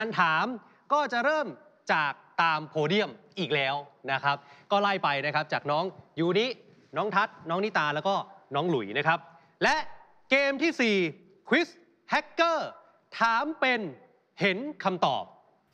การถามก็จะเริ่มจากตามโพเดียมอีกแล้วนะครับก็ไล่ไปนะครับจากน้องยูนิน้องทัศน์น้องนิตาแล้วก็น้องหลุยนะครับและเกมที่4ควิสแฮกเกอร์ถามเป็นเห็นคำตอบ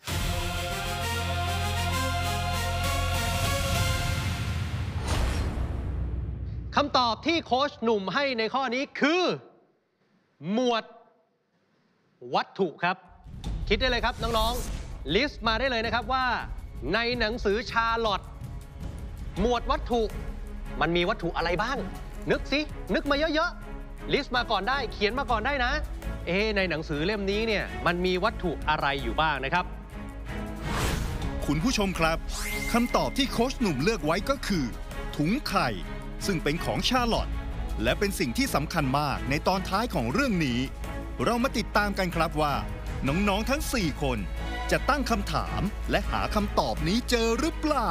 คำตอบที่โค้ชหนุ่มให้ในข้อนี้คือหมวดวัตถุครับคิดได้เลยครับน้องๆลิสต์มาได้เลยนะครับว่าในหนังสือชาร์ลอตหมวดวัตถุมันมีวัตถุอะไรบ้างนึกสินึกมาเยอะๆลิสต์มาก่อนได้เขียนมาก่อนได้นะในหนังสือเล่มนี้เนี่ยมันมีวัตถุอะไรอยู่บ้างนะครับคุณผู้ชมครับคำตอบที่โค้ชหนุ่มเลือกไว้ก็คือถุงไข่ซึ่งเป็นของชาร์ลอตและเป็นสิ่งที่สำคัญมากในตอนท้ายของเรื่องนี้เรามาติดตามกันครับว่าน้องๆทั้ง4คนจะตั้งคำถามและหาคำตอบนี้เจอหรือเปล่า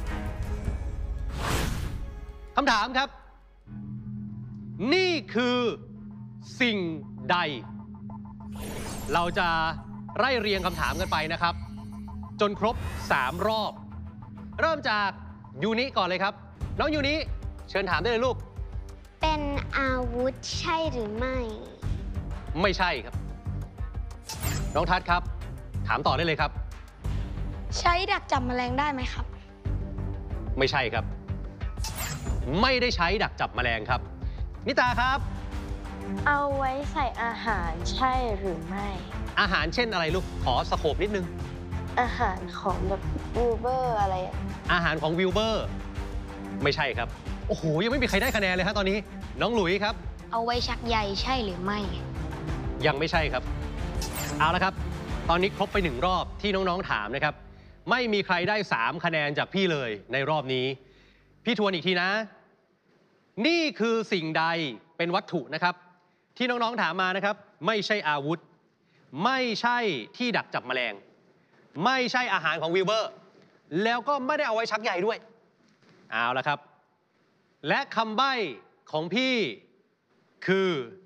คำถามครับนี่คือสิ่งใดเราจะไล่เรียงคำถามกันไปนะครับจนครบ3รอบเริ่มจากยูนิก่อนเลยครับน้องยูนิเชิญถามได้เลยลูกเป็นอาวุธใช่หรือไม่ไม่ใช่ครับน้องทัศน์ครับถามต่อได้เลยครับใช้ดักจับแมลงได้ไหมครับไม่ใช่ครับไม่ได้ใช้ดักจับแมลงครับนิตาครับเอาไว้ใส่อาหารใช่หรือไม่อาหารเช่นอะไรลูกขอสโคปนิดนึงอาหารของแบบวิลเบอร์อะไรอาหารของวิลเบอร์ไม่ใช่ครับโอ้โหยังไม่มีใครได้คะแนนเลยครับตอนนี้น้องหลุยครับเอาไว้ชักใยใช่หรือไม่ยังไม่ใช่ครับเอาละครับตอนนี้ครบไป1รอบที่น้องๆถามนะครับไม่มีใครได้3คะแนนจากพี่เลยในรอบนี้พี่ทวนอีกทีนะนี่คือสิ่งใดเป็นวัตถุนะครับที่น้องๆถามมานะครับไม่ใช่อาวุธไม่ใช่ที่ดักจับแมลงไม่ใช่อาหารของวิลเบอร์แล้วก็ไม่ได้เอาไว้ชักใยด้วยเอาละครับและคำใบ้ของพี่คือ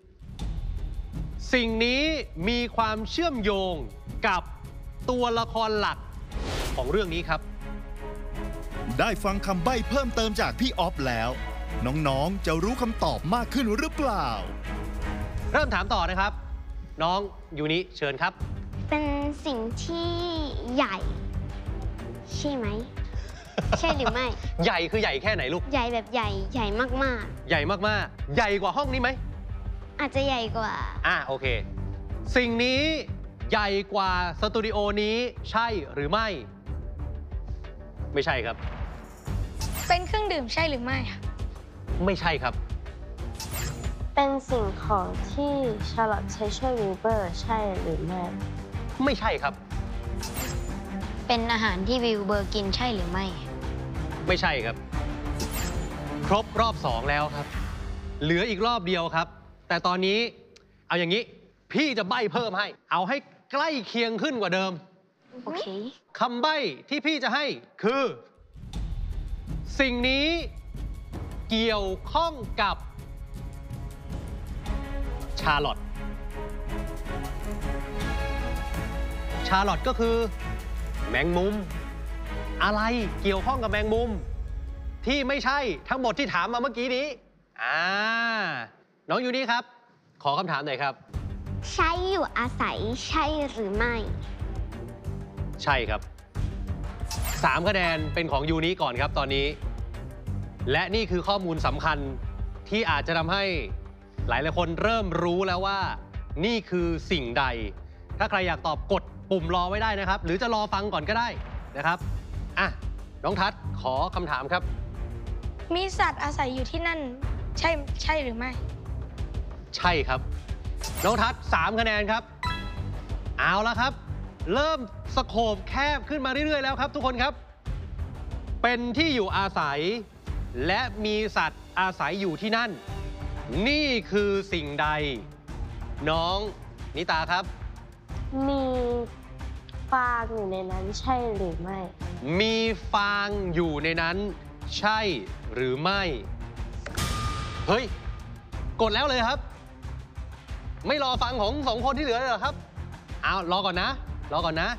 สิ่งนี้มีความเชื่อมโยงกับตัวละครหลักของเรื่องนี้ครับได้ฟังคำใบ้เพิ่มเติมจากพี่ออฟแล้วน้องๆจะรู้คำตอบมากขึ้นหรือเปล่าเริ่มถามต่อนะครับน้องยูนิเชิญครับเป็นสิ่งที่ใหญ่ใช่ไหม ใช่หรือไม่ใหญ่คือใหญ่แค่ไหนลูกใหญ่แบบใหญ่ใหญ่มากๆใหญ่มากๆใหญ่กว่าห้องนี้ไหมอาจจะใหญ่กว่าโอเคสิ่งนี้ใหญ่กว่าสตูดิโอนี้ใช่หรือไม่ไม่ใช่ครับเป็นเครื่องดื่มใช่หรือไม่ไม่ใช่ครับเป็นสิ่งของที่ชาร์ลอตใช้ช่วยวิลเบอร์ใช่หรือไม่ไม่ใช่ครับเป็นอาหารที่วิลเบอร์กินใช่หรือไม่ไม่ใช่ครับครบรอบ2แล้วครับเหลืออีกรอบเดียวครับแต่ตอนนี้เอาอย่างนี้พี่จะใบ้เพิ่มให้เอาให้ใกล้เคียงขึ้นกว่าเดิมโอเคคำใบ้ที่พี่จะให้คือสิ่งนี้เกี่ยวข้องกับชาร์ลอตก็คือแมงมุมอะไรเกี่ยวข้องกับแมงมุมที่ไม่ใช่ทั้งหมดที่ถามมาเมื่อกี้นี้น้องยูนี่ครับขอคำถามหน่อยครับใช้อยู่อาศัยใช่หรือไม่ใช่ครับ3คะแนนเป็นของยูนี่ก่อนครับตอนนี้และนี่คือข้อมูลสำคัญที่อาจจะทำให้หลายคนเริ่มรู้แล้วว่านี่คือสิ่งใดถ้าใครอยากตอบกดปุ่มรอไว้ได้นะครับหรือจะรอฟังก่อนก็ได้นะครับน้องทัศน์ขอคำถามครับมีสัตว์อาศัยอยู่ที่นั่นใช่หรือไม่ใช่ครับน้องทัศน์3คะแนนครับเอาละครับเริ่มสโคปแคบขึ้นมาเรื่อยๆแล้วครับทุกคนครับเป็นที่อยู่อาศัยและมีสัตว์อาศัยอยู่ที่นั่นนี่คือสิ่งใดน้องนิตาครับมีฟางอยู่ในนั้นใช่หรือไม่มีฟางอยู่ในนั้นใช่หรือไม่เฮ้ยกดแล้วเลยครับไม่รอฟังของ2คนที่เหลือเลยเหรอครับรอก่อนนะ